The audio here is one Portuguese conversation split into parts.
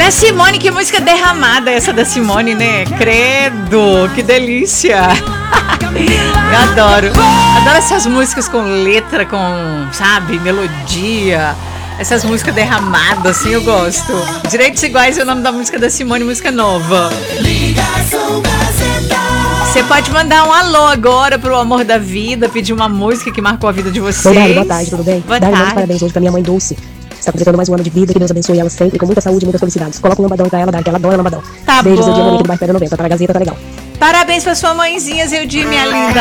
Da Simone, que música derramada essa da Simone, né? Credo, que delícia. Eu adoro essas músicas com letra, com, sabe, melodia. Essas músicas derramadas, assim, eu gosto. Direitos Iguais é o nome da música da Simone, música nova. Você pode mandar um alô agora pro Amor da Vida, pedir uma música que marcou a vida de vocês. Oi, Dari, boa tarde, tudo bem? Boa Dari, tarde. parabéns hoje pra minha mãe Dulce. Está completando mais um ano de vida, que Deus abençoe ela sempre, com muita saúde e muitas felicidades. Coloca um lambadão pra ela, Dari, que ela adora lambadão. Tá Beijos, bom. eu digo aqui do bairro Pedra 90, tá na Gazeta, tá legal. Parabéns pra sua mãezinha, Zildi, minha linda.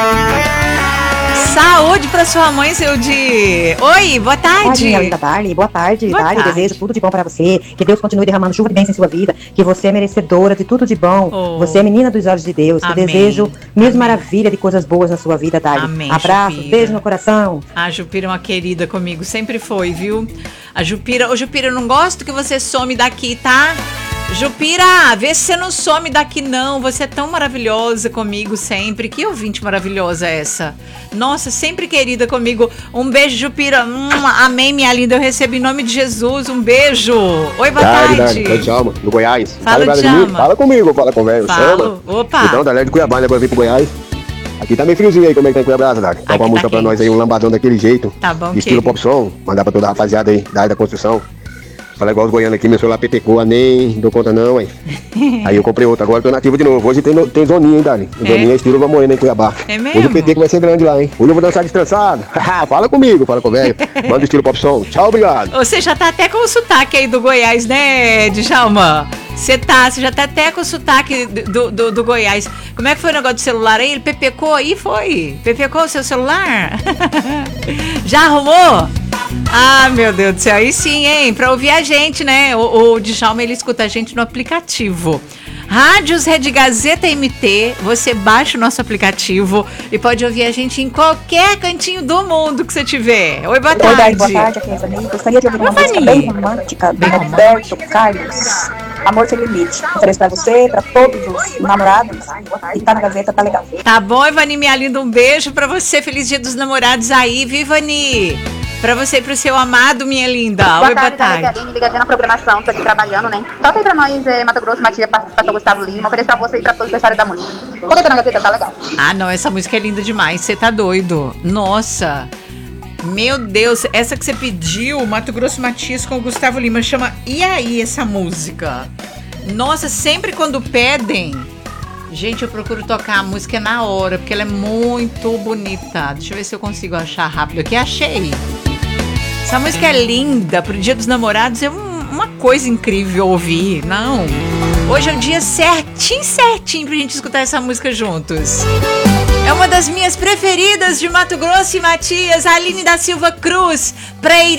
Saúde pra sua mãe, Zildi. Oi, boa tarde. Minha linda Dari, boa tarde, Boa Dari. tarde. Desejo tudo de bom pra você, que Deus continue derramando chuva de bênção em sua vida, que você é merecedora de tudo de bom. Oh. Você é menina dos olhos de Deus, que Amém. desejo mil maravilhas de coisas boas na sua vida, Dari. Amém, Abraços, Jupira. beijo no coração. A Jupira é uma querida comigo, sempre foi, viu? A Jupira, ô Jupira, eu não gosto que você some daqui, tá? Jupira, vê se você não some daqui não, você é tão maravilhosa comigo sempre, que ouvinte maravilhosa é essa? Nossa, sempre querida comigo, um beijo Jupira, amém minha linda, eu recebo em nome de Jesus, um beijo. Oi, boa tarde. Dani, Djalma, do Goiás. Fala, Dani, Djalma. fala comigo, fala com o velho. Falo, opa. Então, Dani, de Cuiabá, né, agora vim pro Goiás. Aqui tá meio friozinho aí, como é que tá em Cuiabá, Dani? Toca uma Aqui música tá pra nós quente. aí, um lambadão daquele jeito. Tá bom, estilo querido. pop som, mandar pra toda a rapaziada aí, da área da construção. Fala igual os goianos aqui, meu celular pepecou, nem dou conta não, hein. Aí eu comprei outro, agora eu tô nativo de novo. Hoje tem zoninha, hein, Dani? Zoninha estilo Vamoena em Cuiabá. É mesmo? Hoje o PT que vai ser grande lá, hein. Hoje eu vou dançar destrançado. Fala comigo, fala com o velho. Manda o estilo pop som. Tchau, obrigado. Você já tá até com o sotaque aí do Goiás, né, Djalma? Você já tá até com o sotaque do Goiás. Como é que foi o negócio do celular aí? Ele pepecou aí, foi? Pepecou o seu celular? Já arrumou? Ah, meu Deus do céu, aí sim, hein? Pra ouvir a gente, né? O Djalma, ele escuta a gente no aplicativo. Rádios Rede Gazeta MT, você baixa o nosso aplicativo e pode ouvir a gente em qualquer cantinho do mundo que você tiver. Oi, boa tarde. Oi, Dari, boa tarde, aqui é a Vani. Gostaria de ouvir uma Oi, música Vani. bem romântica do Roberto Carlos. Amor Sem Limite. Ofereço pra você, pra todos os namorados. E tá na Gazeta, tá legal. Tá bom, Ivani, minha linda, um beijo pra você. Feliz Dia dos Namorados aí, viu, Ivani? Pra você e pro seu amado, minha linda. Oi, boa tarde. Ligadinha na programação, tô aqui trabalhando, né? Toca aí pra nós, Mato Grosso, Matias, pastor Gustavo Lima. Ofereço pra você e pra todos da área da música. Coloca na Gazeta, tá legal. Ah, não, essa música é linda demais. Você tá doido. Nossa. Meu Deus, essa que você pediu, Mato Grosso Matias com o Gustavo Lima, chama E Aí essa música? Nossa, sempre quando pedem, gente, eu procuro tocar a música na hora, porque ela é muito bonita. Deixa eu ver se eu consigo achar rápido aqui. Achei. Essa música é linda, pro Dia dos Namorados é uma coisa incrível ouvir, não? Hoje é o dia certinho pra gente escutar essa música juntos. É uma das minhas preferidas de Mato Grosso e Matias, Aline da Silva Cruz, pra